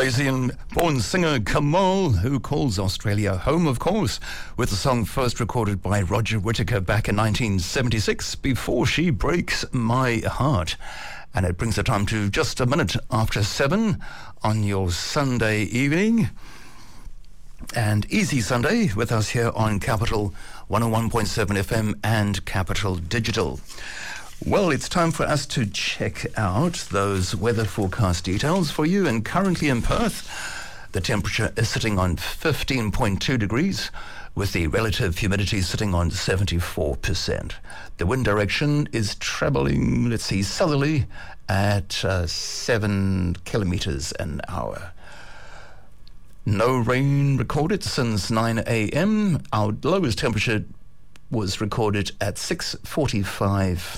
Malaysian-born singer Kamal, who calls Australia home, of course, with the song first recorded by Roger Whittaker back in 1976, Before She Breaks My Heart. And it brings the time to just a minute after 7 on your Sunday evening. And Easy Sunday with us here on Capital 101.7 FM and Capital Digital. Well, it's time for us to check out those weather forecast details for you. And currently in Perth, the temperature is sitting on 15.2 degrees, with the relative humidity sitting on 74%. The wind direction is travelling, southerly at 7 kilometres an hour. No rain recorded since 9 a.m. Our lowest temperature was recorded at 6:45.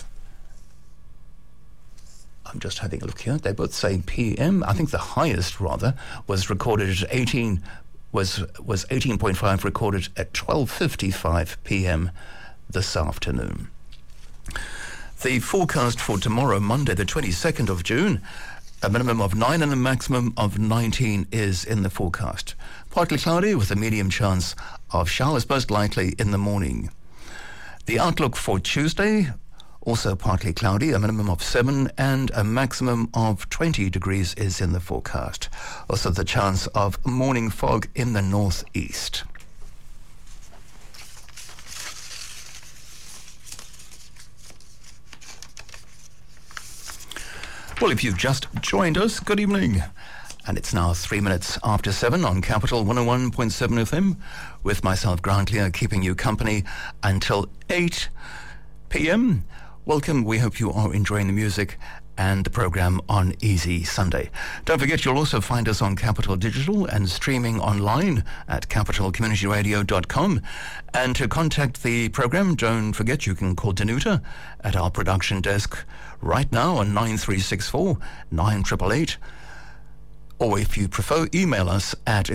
I'm just having a look here. They both say PM. I think the highest, rather, was recorded at 18. Was 18.5 recorded at 12:55 p.m. this afternoon. The forecast for tomorrow, Monday, the 22nd of June, a minimum of 9 and a maximum of 19 is in the forecast. Partly cloudy with a medium chance of showers, most likely in the morning. The outlook for Tuesday, also partly cloudy, a minimum of 7 and a maximum of 20 degrees is in the forecast. Also the chance of morning fog in the northeast. Well, if you've just joined us, good evening. And it's now 3 minutes after 7 on Capital 101.7 FM with myself, Grant Lear, keeping you company until 8 p.m. Welcome. We hope you are enjoying the music and the program on Easy Sunday. Don't forget, you'll also find us on Capital Digital and streaming online at capitalcommunityradio.com. And to contact the program, don't forget you can call Danuta at our production desk right now on 9364 9888. Or if you prefer, email us at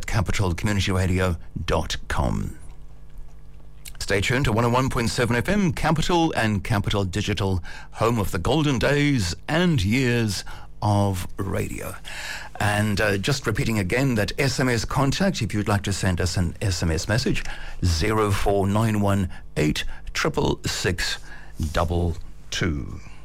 info@capitalcommunityradio.com. Stay tuned to 101.7 FM, Capital and Capital Digital, home of the golden days and years of radio. And just repeating again that SMS contact, if you'd like to send us an SMS message, 04918 666 22.